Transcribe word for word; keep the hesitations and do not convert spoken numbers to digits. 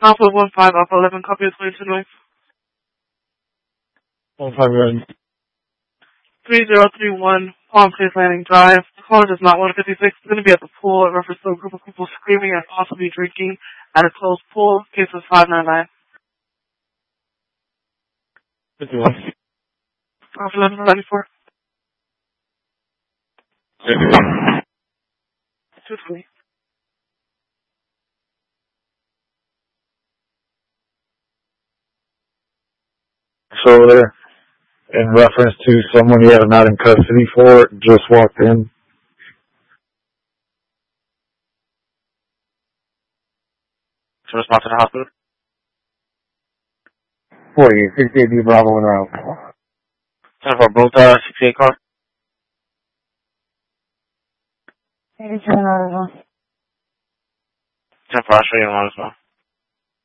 Alpha one five, Alpha eleven, copy of twenty-two noise. one five ready. three zero three one, Palm Place Landing Drive. The caller does not want fifty-six. It's going to be at the pool in reference to a group of people screaming and possibly drinking at a closed pool. Case is five nine nine. fifty-one. Alpha eleven ninety-four. two twenty. So there, in reference to someone you have not in custody for, just walked in. So response to the hospital? forty, sixty-eight B Bravo and route. ten for both, uh, sixty-eight car? eighty-seven out as well. ten for Australia one as well.